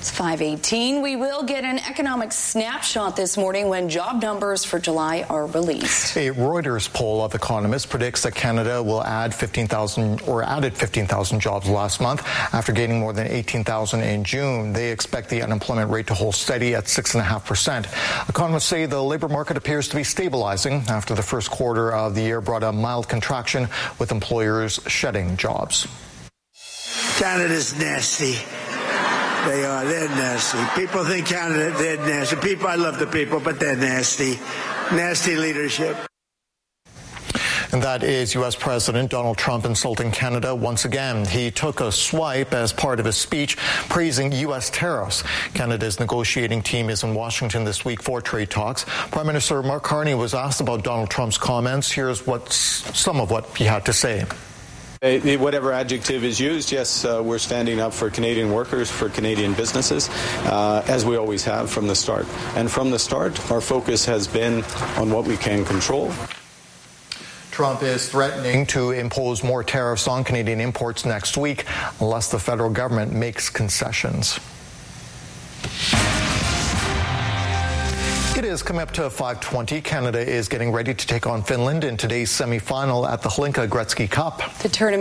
It's 5:18. We will get an economic snapshot this morning when job numbers for July are released. A Reuters poll of economists predicts that Canada will add 15,000 or added 15,000 jobs last month after gaining more than 18,000 in June. They expect the unemployment rate to hold steady at 6.5%. Economists say the labor market appears to be stabilizing after the first quarter of the year brought a mild contraction with employers shedding jobs. Canada's nasty. They are. They're nasty. People think Canada, they're nasty. People, I love the people, but they're nasty. Nasty leadership. And that is U.S. President Donald Trump insulting Canada once again. He took a swipe as part of his speech praising U.S. tariffs. Canada's negotiating team is in Washington this week for trade talks. Prime Minister Mark Carney was asked about Donald Trump's comments. Here's some of what he had to say. Whatever adjective is used, yes, we're standing up for Canadian workers, for Canadian businesses, as we always have from the start. And from the start, our focus has been on what we can control. Trump is threatening to impose more tariffs on Canadian imports next week unless the federal government makes concessions. It is coming up to 5:20. Canada is getting ready to take on Finland in today's semifinal at the Hlinka Gretzky Cup. The tournament